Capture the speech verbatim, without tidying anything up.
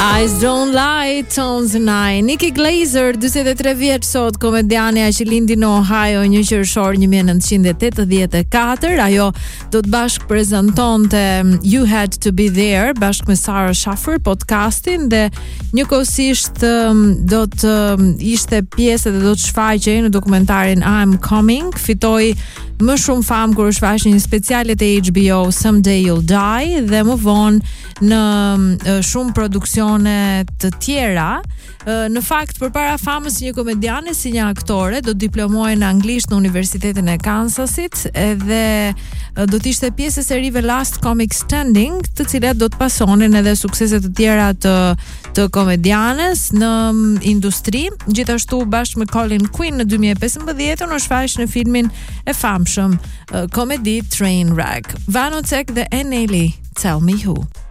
Eyes Don't Lie, Tones and I. Nikki Glaser, dyqin e tre vjeç sot, komediania që lindi në Ohio një qershor një mijë e nëntëqind e tetëdhjetë e katër. Ajo do të bashkë prezantonte You Had to Be There bashkë me Sarah Schaffer podcastin dhe njëkohësisht do të ishte pjesë dhe do të shfaqej në dokumentarin I'm Coming. Fitoi më shumë famë kur u shfaqi një speciale te H B O Someday You'll Die dhe më vonë në shumë produksione të tjera. Në fakt, përpara famës si një komediane, si një aktore, do të diplomohej në anglisht në Universitetin e Kansasit edhe do të ishte pjesë e serive Last Comic Standing, të cilat do të pasonin edhe suksese të tjera të të komedianes në industri. Gjithashtu bashkë me Colin Quinn në dy mijë e pesëmbëdhjetë u shfaq në filmin e famshëm komedi Trainwreck. Vanocek dhe Eneli, Tell Me Who.